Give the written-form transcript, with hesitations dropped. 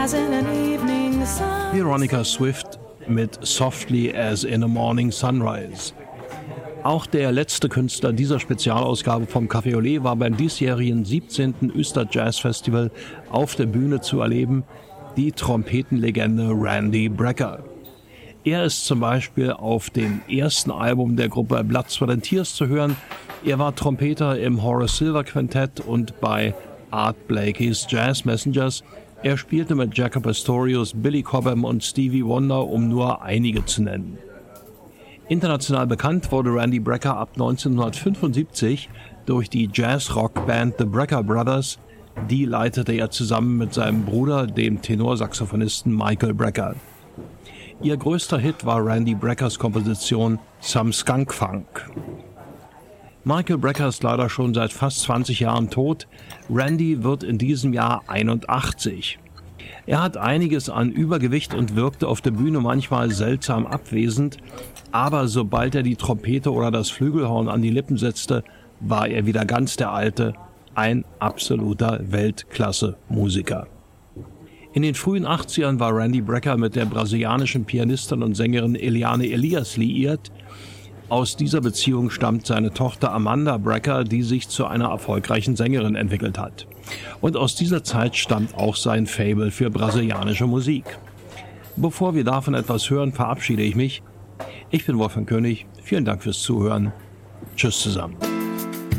Veronica Swift mit Softly as in a Morning Sunrise. Auch der letzte Künstler dieser Spezialausgabe vom Café Olé war beim diesjährigen 17. Öster Jazz Festival auf der Bühne zu erleben, die Trompetenlegende Randy Brecker. Er ist zum Beispiel auf dem ersten Album der Gruppe Blood, Sweat and Tears zu hören. Er war Trompeter im Horace Silver Quintett und bei Art Blakey's Jazz Messengers. Er spielte mit Jaco Pastorius, Billy Cobham und Stevie Wonder, um nur einige zu nennen. International bekannt wurde Randy Brecker ab 1975 durch die Jazz-Rock-Band The Brecker Brothers. Die leitete er zusammen mit seinem Bruder, dem Tenorsaxophonisten Michael Brecker. Ihr größter Hit war Randy Breckers Komposition Some Skunk Funk. Michael Brecker ist leider schon seit fast 20 Jahren tot. Randy wird in diesem Jahr 81. Er hat einiges an Übergewicht und wirkte auf der Bühne manchmal seltsam abwesend, aber sobald er die Trompete oder das Flügelhorn an die Lippen setzte, war er wieder ganz der Alte, ein absoluter Weltklasse-Musiker. In den frühen 80ern war Randy Brecker mit der brasilianischen Pianistin und Sängerin Eliane Elias liiert. Aus dieser Beziehung stammt seine Tochter Amanda Brecker, die sich zu einer erfolgreichen Sängerin entwickelt hat. Und aus dieser Zeit stammt auch sein Faible für brasilianische Musik. Bevor wir davon etwas hören, verabschiede ich mich. Ich bin Wolfgang König. Vielen Dank fürs Zuhören. Tschüss zusammen.